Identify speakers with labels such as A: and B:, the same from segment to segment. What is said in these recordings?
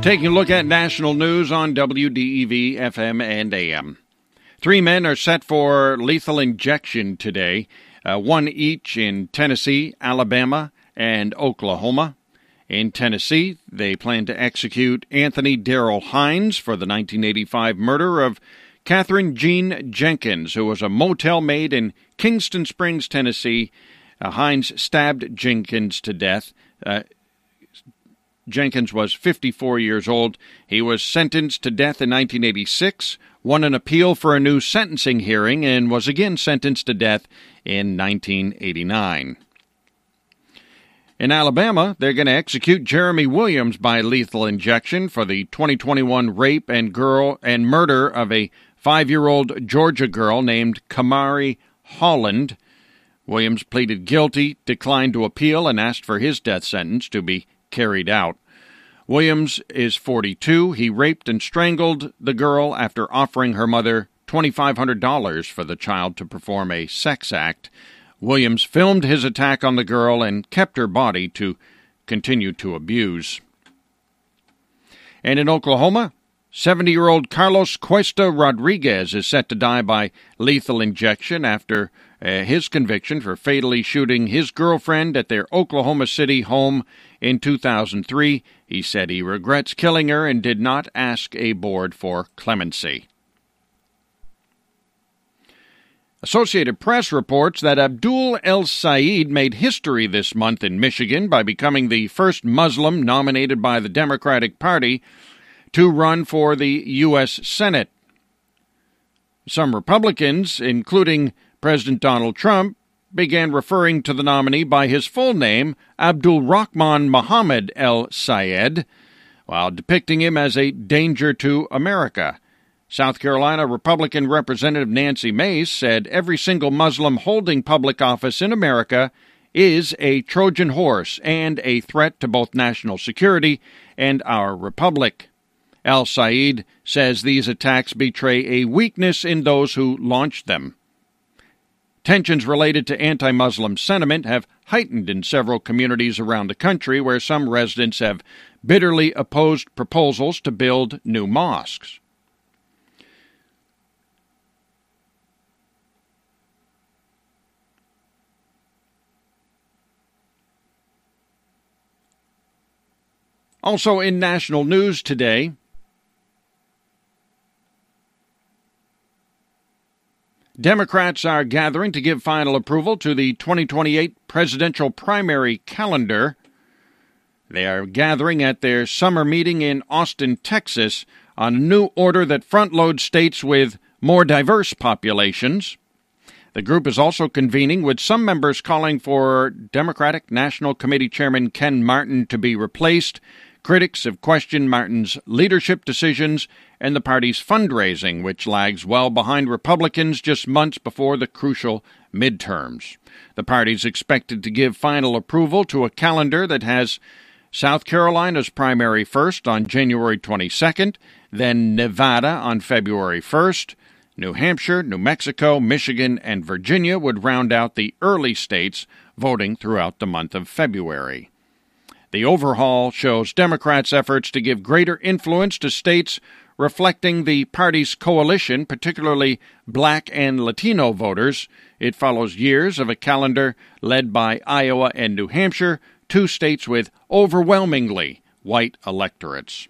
A: Taking a look at national news on WDEV, FM, and AM. 3 men are set for lethal injection today, one each in Tennessee, Alabama, and Oklahoma. In Tennessee, they plan to execute Anthony Darrell Hines for the 1985 murder of Catherine Jean Jenkins, who was a motel maid in Kingston Springs, Tennessee. Hines stabbed Jenkins to death. Jenkins was 54 years old. He was sentenced to death in 1986, won an appeal for a new sentencing hearing, and was again sentenced to death in 1989. In Alabama, they're going to execute Jeremy Williams by lethal injection for the 2021 rape and murder of a 5-year-old Georgia girl named Kamari Holland. Williams pleaded guilty, declined to appeal, and asked for his death sentence to be carried out. Williams is 42. He raped and strangled the girl after offering her mother $2,500 for the child to perform a sex act. Williams filmed his attack on the girl and kept her body to continue to abuse. And in Oklahoma, 70-year-old Carlos Cuesta Rodriguez is set to die by lethal injection after his conviction for fatally shooting his girlfriend at their Oklahoma City home in 2003. He said he regrets killing her and did not ask a board for clemency. Associated Press reports that Abdul El Sayed made history this month in Michigan by becoming the first Muslim nominated by the Democratic Party to run for the U.S. Senate. Some Republicans, including President Donald Trump, began referring to the nominee by his full name, Abdul Rahman Mohammed El Sayed, while depicting him as a danger to America. South Carolina Republican Representative Nancy Mace said every single Muslim holding public office in America is a Trojan horse and a threat to both national security and our republic. El Sayed says these attacks betray a weakness in those who launched them. Tensions related to anti-Muslim sentiment have heightened in several communities around the country where some residents have bitterly opposed proposals to build new mosques. Also in national news today, Democrats are gathering to give final approval to the 2028 presidential primary calendar. They are gathering at their summer meeting in Austin, Texas, on a new order that front-loads states with more diverse populations. The group is also convening, with some members calling for Democratic National Committee Chairman Ken Martin to be replaced. Critics have questioned Martin's leadership decisions and the party's fundraising, which lags well behind Republicans just months before the crucial midterms. The party's expected to give final approval to a calendar that has South Carolina's primary first on January 22nd, then Nevada on February 1st. New Hampshire, New Mexico, Michigan, and Virginia would round out the early states voting throughout the month of February. The overhaul shows Democrats' efforts to give greater influence to states reflecting the party's coalition, particularly Black and Latino voters. It follows years of a calendar led by Iowa and New Hampshire, two states with overwhelmingly white electorates.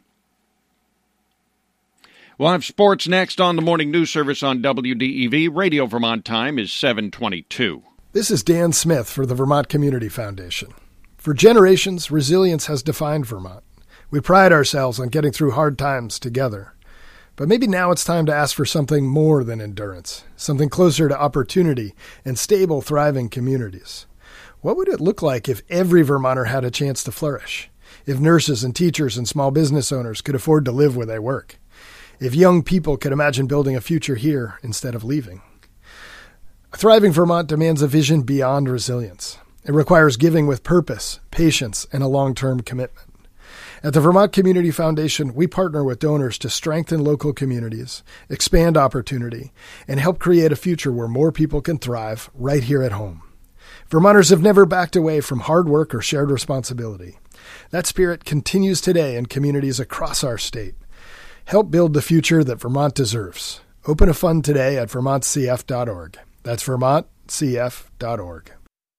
A: We'll have sports next on the Morning News Service on WDEV. Radio Vermont time is 7:22.
B: This is Dan Smith for the Vermont Community Foundation. For generations, resilience has defined Vermont. We pride ourselves on getting through hard times together. But maybe now it's time to ask for something more than endurance, something closer to opportunity and stable, thriving communities. What would it look like if every Vermonter had a chance to flourish? If nurses and teachers and small business owners could afford to live where they work? If young people could imagine building a future here instead of leaving? A thriving Vermont demands a vision beyond resilience. It requires giving with purpose, patience, and a long-term commitment. At the Vermont Community Foundation, we partner with donors to strengthen local communities, expand opportunity, and help create a future where more people can thrive right here at home. Vermonters have never backed away from hard work or shared responsibility. That spirit continues today in communities across our state. Help build the future that Vermont deserves. Open a fund today at vermontcf.org. That's vermontcf.org.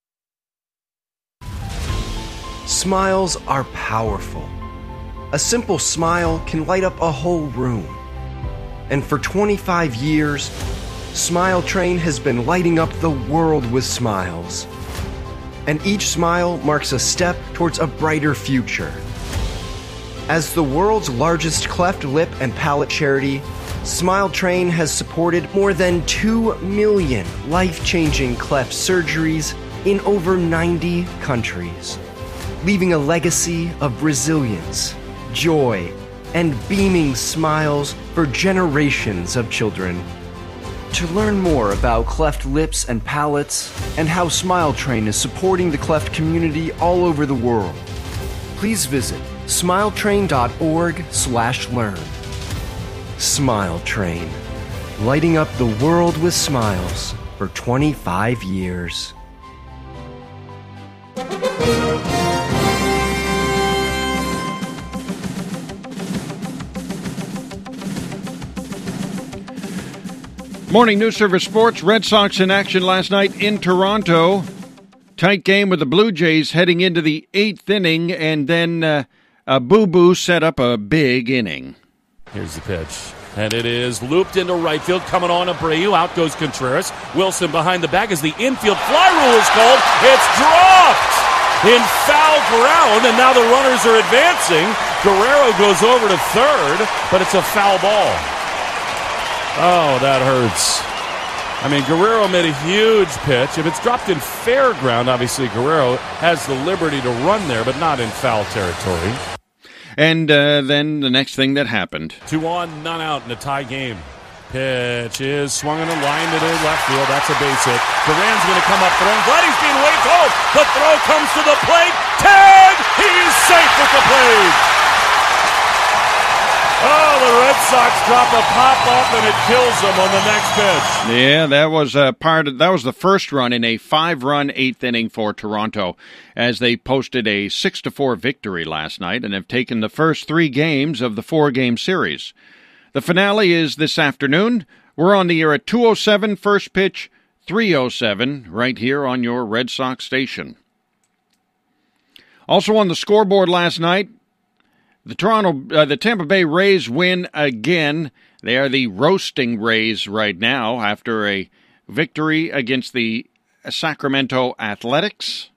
C: Smiles are powerful. A simple smile can light up a whole room. And for 25 years, Smile Train has been lighting up the world with smiles. And each smile marks a step towards a brighter future. As the world's largest cleft lip and palate charity, Smile Train has supported more than 2 million life-changing cleft surgeries in over 90 countries, leaving a legacy of resilience, joy, and beaming smiles for generations of children. To learn more about cleft lips and palates and how Smile Train is supporting the cleft community all over the world, please visit smiletrain.org/learn. Smile Train, lighting up the world with smiles for 25 years.
A: Morning News Service Sports. Red Sox in action last night in Toronto. Tight game with the Blue Jays heading into the 8th inning, and then Boo set up a big inning.
D: Here's the pitch, and it is looped into right field, coming on Abreu. Out goes Contreras. Wilson behind the bag as the infield fly rule is called. It's dropped in foul ground, and now the runners are advancing. Guerrero goes over to third, but it's a foul ball. Oh, that hurts. I mean, Guerrero made a huge pitch. If it's dropped in fair ground, obviously Guerrero has the liberty to run there, but not in foul territory.
A: And then the next thing that happened.
D: 2 on, none out in a tie game. Pitch is swung on a line to the left field. That's a base hit. Duran's going to come up throwing. Vladdy's being waited. Oh, the throw comes to the plate. Tag! He's safe at the plate. Oh, the Red Sox drop a pop-up, and it kills them on the next pitch.
A: Yeah, that was that was the first run in a 5-run 8th inning for Toronto, as they posted a 6-4 victory last night and have taken the first 3 games of the 4-game series. The finale is this afternoon. We're on the air at 2:07, first pitch, 3:07, right here on your Red Sox station. Also on the scoreboard last night, the Tampa Bay Rays win again. They are the roasting Rays right now after a victory against the Sacramento Athletics.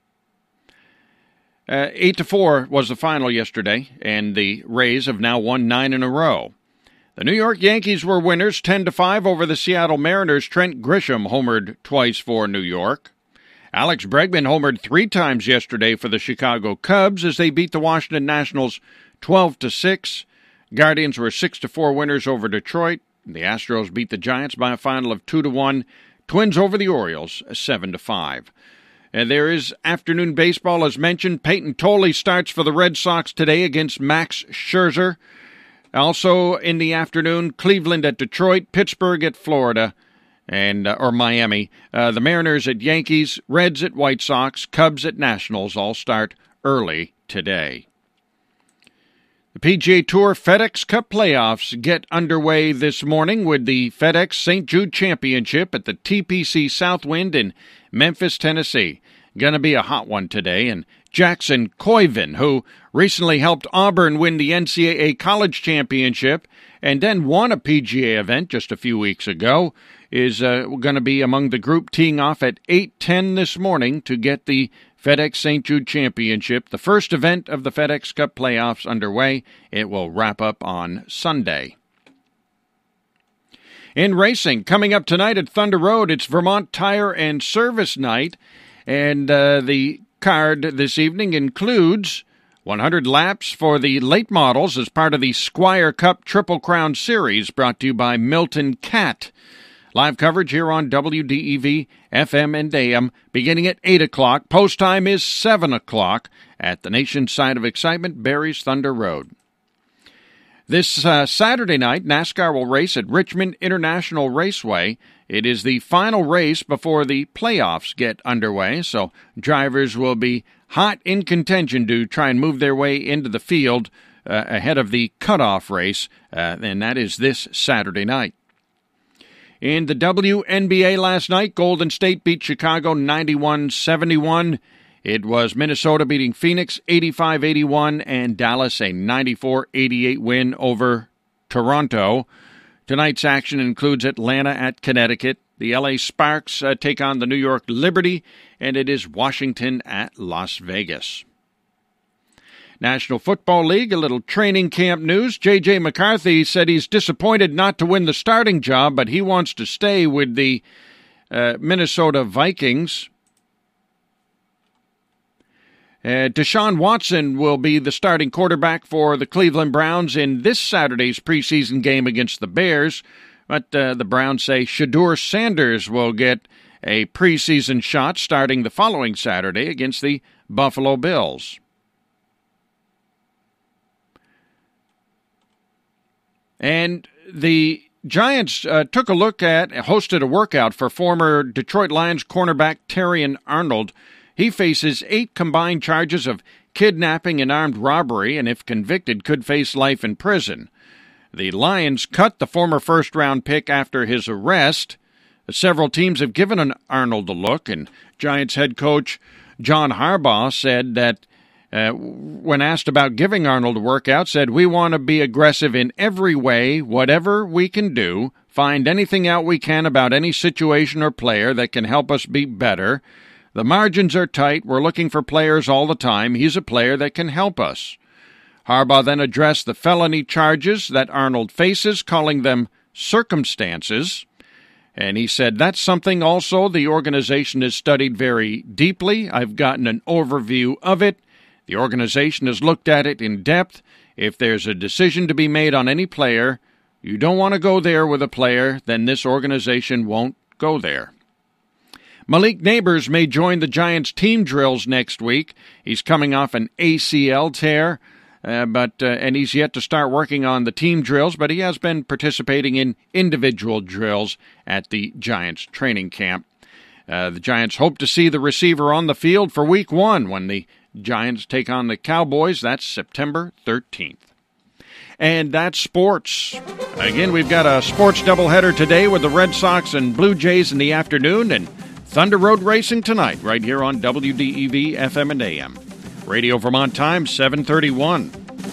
A: 8-4 was the final yesterday, and the Rays have now won 9 in a row. The New York Yankees were winners 10-5 over the Seattle Mariners. Trent Grisham homered twice for New York. Alex Bregman homered 3 times yesterday for the Chicago Cubs as they beat the Washington Nationals 12-6. Guardians were 6-4 winners over Detroit. The Astros beat the Giants by a final of 2-1. Twins over the Orioles 7-5. And there is afternoon baseball, as mentioned. Peyton Tolley starts for the Red Sox today against Max Scherzer. Also in the afternoon, Cleveland at Detroit, Pittsburgh at Florida, or Miami. The Mariners at Yankees, Reds at White Sox, Cubs at Nationals all start early today. The PGA Tour FedEx Cup playoffs get underway this morning with the FedEx St. Jude Championship at the TPC Southwind in Memphis, Tennessee. Going to be a hot one today, and Jackson Koivin, who recently helped Auburn win the NCAA College Championship and then won a PGA event just a few weeks ago, is going to be among the group teeing off at 8:10 this morning to get the FedEx St. Jude Championship, the first event of the FedEx Cup playoffs, underway. It will wrap up on Sunday. In racing, coming up tonight at Thunder Road, it's Vermont Tire and Service Night, and the card this evening includes 100 laps for the late models as part of the Squire Cup Triple Crown Series, brought to you by Milton Cat. Live coverage here on WDEV, FM and AM, beginning at 8 o'clock. Post time is 7 o'clock at the nation's side of excitement, Barry's Thunder Road. This Saturday night, NASCAR will race at Richmond International Raceway. It is the final race before the playoffs get underway, so drivers will be hot in contention to try and move their way into the field ahead of the cutoff race, and that is this Saturday night. In the WNBA last night, Golden State beat Chicago 91-71. It was Minnesota beating Phoenix 85-81 and Dallas a 94-88 win over Toronto. Tonight's action includes Atlanta at Connecticut. The LA Sparks take on the New York Liberty, and it is Washington at Las Vegas. National Football League, a little training camp news. J.J. McCarthy said he's disappointed not to win the starting job, but he wants to stay with the Minnesota Vikings. Deshaun Watson will be the starting quarterback for the Cleveland Browns in this Saturday's preseason game against the Bears, but the Browns say Shedeur Sanders will get a preseason shot starting the following Saturday against the Buffalo Bills. And the Giants took a look at, hosted a workout for former Detroit Lions cornerback Terrion Arnold. He faces 8 combined charges of kidnapping and armed robbery, and if convicted, could face life in prison. The Lions cut the former first-round pick after his arrest. Several teams have given Arnold a look, and Giants head coach John Harbaugh said that when asked about giving Arnold a workout, said, "We want to be aggressive in every way, whatever we can do, find anything out we can about any situation or player that can help us be better. The margins are tight. We're looking for players all the time. He's a player that can help us." Harbaugh then addressed the felony charges that Arnold faces, calling them circumstances. And he said, "That's something also the organization has studied very deeply. I've gotten an overview of it. The organization has looked at it in depth. If there's a decision to be made on any player, you don't want to go there with a player, then this organization won't go there." Malik Neighbors may join the Giants' team drills next week. He's coming off an ACL tear, and he's yet to start working on the team drills, but he has been participating in individual drills at the Giants' training camp. The Giants hope to see the receiver on the field for Week 1 when the Giants take on the Cowboys. That's September 13th. And that's sports. Again, we've got a sports doubleheader today with the Red Sox and Blue Jays in the afternoon, and Thunder Road Racing tonight, right here on WDEV FM and AM. Radio Vermont time, 7:31.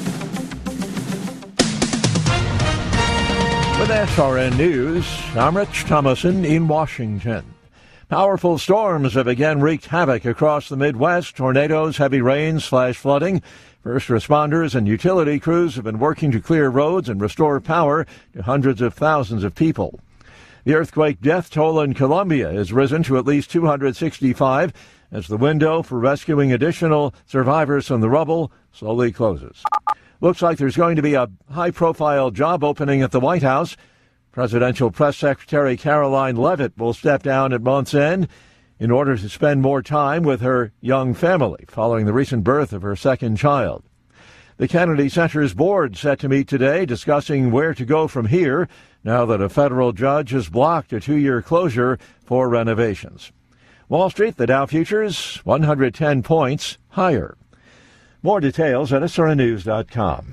E: With SRN News, I'm Rich Thomason in Washington. Powerful storms have again wreaked havoc across the Midwest. Tornadoes, heavy rains, flash flooding. First responders and utility crews have been working to clear roads and restore power to hundreds of thousands of people. The earthquake death toll in Colombia has risen to at least 265 as the window for rescuing additional survivors from the rubble slowly closes. Looks like there's going to be a high-profile job opening at the White House. Presidential Press Secretary Caroline Leavitt will step down at month's end in order to spend more time with her young family following the recent birth of her second child. The Kennedy Center's board set to meet today discussing where to go from here now that a federal judge has blocked a 2-year closure for renovations. Wall Street, the Dow futures, 110 points higher. More details at srnnews.com.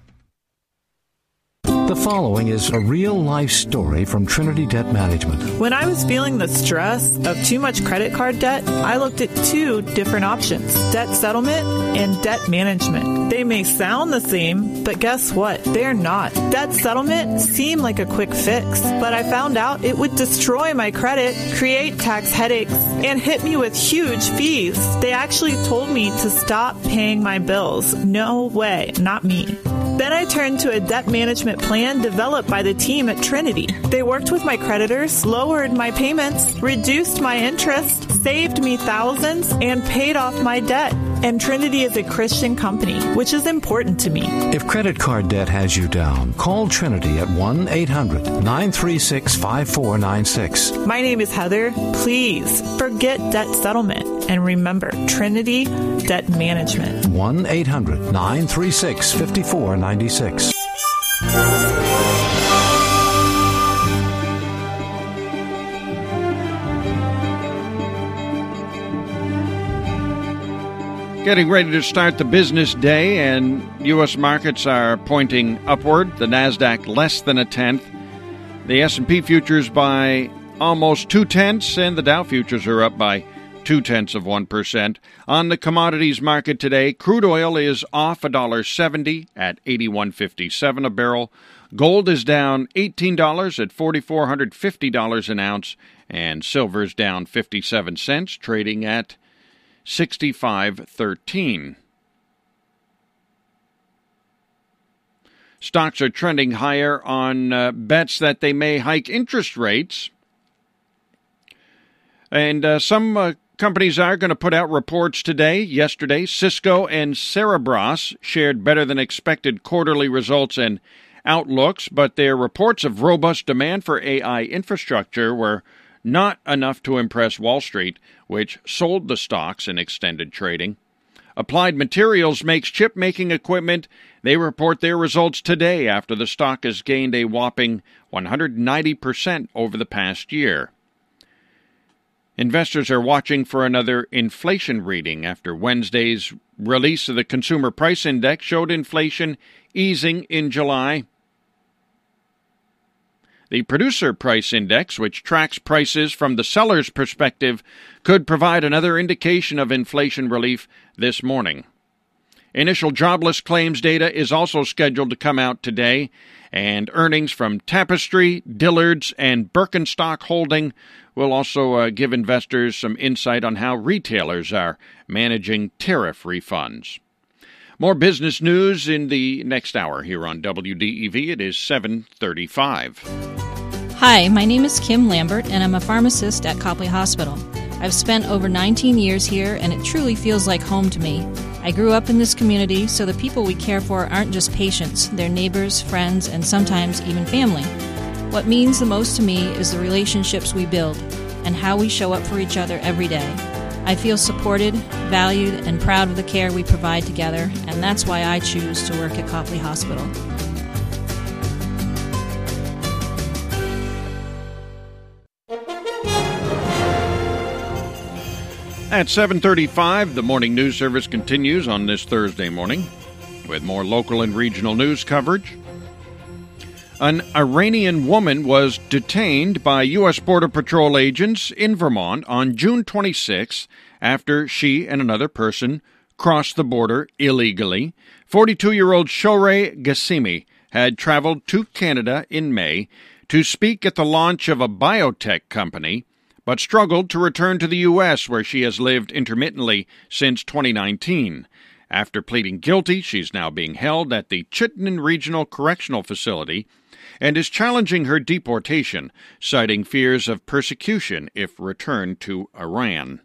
F: The following is a real-life story from Trinity Debt Management.
G: When I was feeling the stress of too much credit card debt, I looked at 2 different options, debt settlement and debt management. They may sound the same, but guess what? They're not. Debt settlement seemed like a quick fix, but I found out it would destroy my credit, create tax headaches, and hit me with huge fees. They actually told me to stop paying my bills. No way, not me. Then I turned to a debt management plan developed by the team at Trinity. They worked with my creditors, lowered my payments, reduced my interest, saved me thousands, and paid off my debt. And Trinity is a Christian company, which is important to me.
F: If credit card debt has you down, call Trinity at 1-800-936-5496.
G: My name is Heather. Please forget debt settlement. And remember, Trinity Debt Management.
F: 1-800-936-5496.
A: Getting ready to start the business day, and U.S. markets are pointing upward. The Nasdaq less than a tenth. The S&P futures by almost 0.2, and the Dow futures are up by 0.2%. On the commodities market today, crude oil is off $1.70 at $81.57 a barrel. Gold is down $18 at $4,450 an ounce, and silver is down 57 cents, trading at 65.13. Stocks are trending higher on bets that they may hike interest rates. And some companies are going to put out reports today. Yesterday, Cisco and Cerebras shared better than expected quarterly results and outlooks, but their reports of robust demand for AI infrastructure were not enough to impress Wall Street, which sold the stocks in extended trading. Applied Materials makes chip-making equipment. They report their results today after the stock has gained a whopping 190% over the past year. Investors are watching for another inflation reading after Wednesday's release of the Consumer Price Index showed inflation easing in July. The Producer Price Index, which tracks prices from the seller's perspective, could provide another indication of inflation relief this morning. Initial jobless claims data is also scheduled to come out today, and earnings from Tapestry, Dillard's, and Birkenstock Holding will also give investors some insight on how retailers are managing tariff refunds. More business news in the next hour here on WDEV. It is 7:35.
H: Hi, my name is Kim Lambert, and I'm a pharmacist at Copley Hospital. I've spent over 19 years here, and it truly feels like home to me. I grew up in this community, so the people we care for aren't just patients, they're neighbors, friends, and sometimes even family. What means the most to me is the relationships we build and how we show up for each other every day. I feel supported, valued, and proud of the care we provide together, and that's why I choose to work at Copley Hospital.
A: At 7:35, the morning news service continues on this Thursday morning with more local and regional news coverage. An Iranian woman was detained by U.S. Border Patrol agents in Vermont on June 26 after she and another person crossed the border illegally. 42-year-old Shorey Gassimi had traveled to Canada in May to speak at the launch of a biotech company, but struggled to return to the U.S., where she has lived intermittently since 2019. After pleading guilty, she's now being held at the Chittenden Regional Correctional Facility and is challenging her deportation, citing fears of persecution if returned to Iran.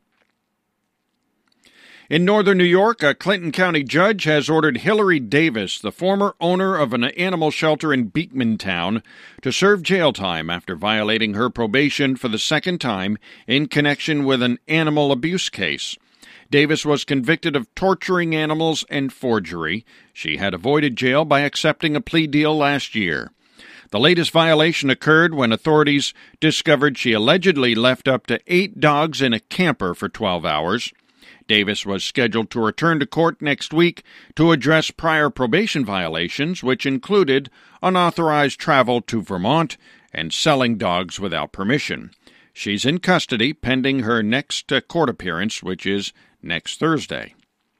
A: In northern New York, a Clinton County judge has ordered Hillary Davis, the former owner of an animal shelter in Beekmantown, to serve jail time after violating her probation for the second time in connection with an animal abuse case. Davis was convicted of torturing animals and forgery. She had avoided jail by accepting a plea deal last year. The latest violation occurred when authorities discovered she allegedly left up to 8 dogs in a camper for 12 hours. Davis was scheduled to return to court next week to address prior probation violations, which included unauthorized travel to Vermont and selling dogs without permission. She's in custody pending her next court appearance, which is next Thursday.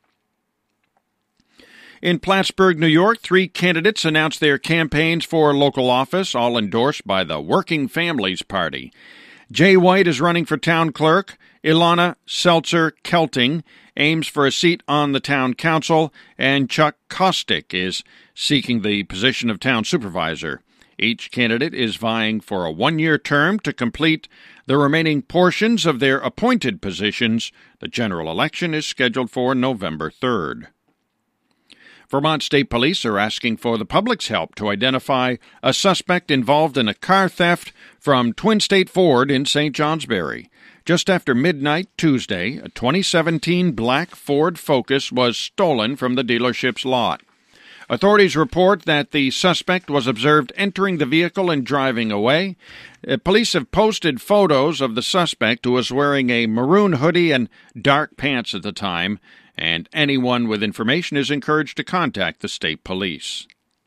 A: In Plattsburgh, New York, 3 candidates announced their campaigns for local office, all endorsed by the Working Families Party. Jay White is running for town clerk. Ilana Seltzer-Kelting aims for a seat on the town council, and Chuck Kostick is seeking the position of town supervisor. Each candidate is vying for a 1-year term to complete the remaining portions of their appointed positions. The general election is scheduled for November 3rd. Vermont State Police are asking for the public's help to identify a suspect involved in a car theft from Twin State Ford in St. Johnsbury. Just after midnight Tuesday, a 2017 black Ford Focus was stolen from the dealership's lot. Authorities report that the suspect was observed entering the vehicle and driving away. Police have posted photos of the suspect, who was wearing a maroon hoodie and dark pants at the time, and anyone with information is encouraged to contact the state police.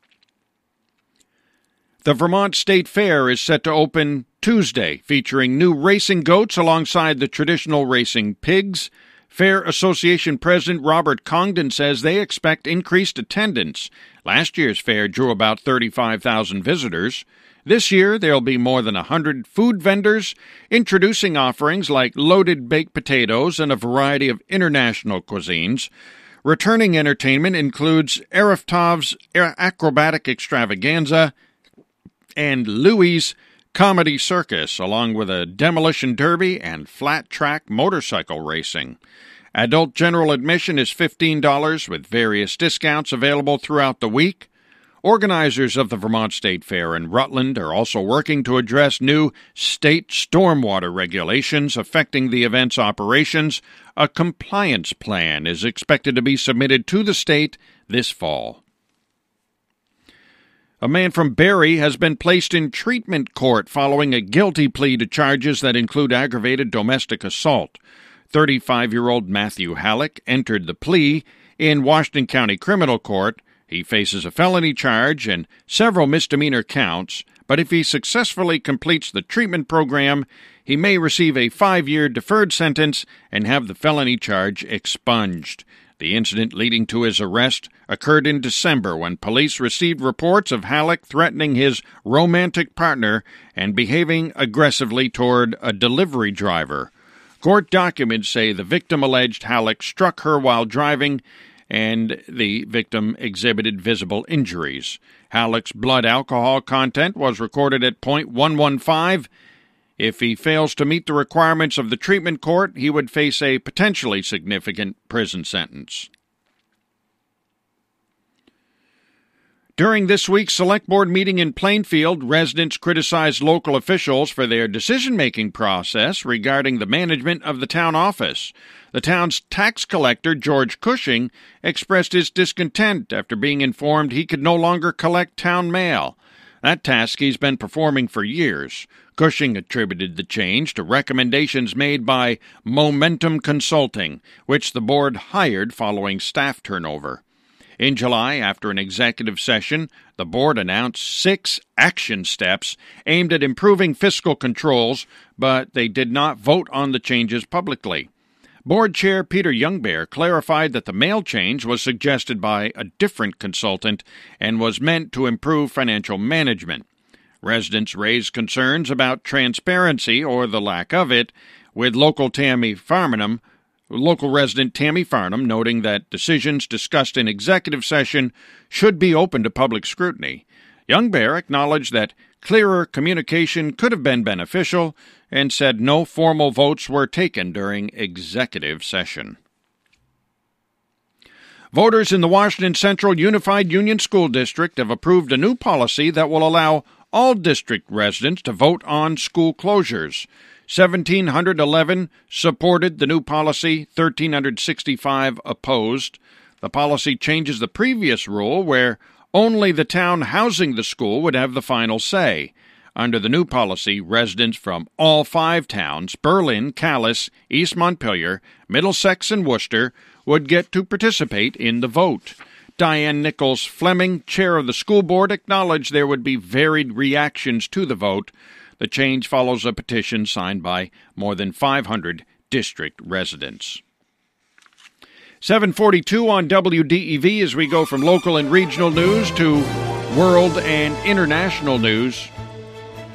A: The Vermont State Fair is set to open Tuesday, featuring new racing goats alongside the traditional racing pigs. Fair Association President Robert Congdon says they expect increased attendance. Last year's fair drew about 35,000 visitors. This year, there will be more than 100 food vendors introducing offerings like loaded baked potatoes and a variety of international cuisines. Returning entertainment includes Ariftov's Acrobatic Extravaganza and Louie's Comedy Circus, along with a demolition derby and flat-track motorcycle racing. Adult general admission is $15 with various discounts available throughout the week. Organizers of the Vermont State Fair in Rutland are also working to address new state stormwater regulations affecting the event's operations. A compliance plan is expected to be submitted to the state this fall. A man from Barrie has been placed in treatment court following a guilty plea to charges that include aggravated domestic assault. 35-year-old Matthew Halleck entered the plea in Washington County Criminal Court. He faces a felony charge and several misdemeanor counts, but if he successfully completes the treatment program, he may receive a 5-year deferred sentence and have the felony charge expunged. The incident leading to his arrest occurred in December when police received reports of Halleck threatening his romantic partner and behaving aggressively toward a delivery driver. Court documents say the victim alleged Halleck struck her while driving and the victim exhibited visible injuries. Halleck's blood alcohol content was recorded at .115. If he fails to meet the requirements of the treatment court, he would face a potentially significant prison sentence. During this week's Select Board meeting in Plainfield, residents criticized local officials for their decision-making process regarding the management of the town office. The town's tax collector, George Cushing, expressed his discontent after being informed he could no longer collect town mail. That task he's been performing for years. Cushing attributed the change to recommendations made by Momentum Consulting, which the board hired following staff turnover. In July, after an executive session, the board announced 6 action steps aimed at improving fiscal controls, but they did not vote on the changes publicly. Board Chair Peter Youngbear clarified that the mail change was suggested by a different consultant and was meant to improve financial management. Residents raised concerns about transparency or the lack of it, with local resident Tammy Farnham noting that decisions discussed in executive session should be open to public scrutiny. Youngbear acknowledged that clearer communication could have been beneficial and said no formal votes were taken during executive session. Voters in the Washington Central Unified Union School District have approved a new policy that will allow all district residents to vote on school closures. 1,711 supported the new policy, 1,365 opposed. The policy changes the previous rule where only the town housing the school would have the final say. Under the new policy, residents from all 5 towns, Berlin, Calais, East Montpelier, Middlesex, and Worcester, would get to participate in the vote. Diane Nichols Fleming, chair of the school board, acknowledged there would be varied reactions to the vote. The change follows a petition signed by more than 500 district residents. 7:42 on WDEV as we go from local and regional news to world and international news.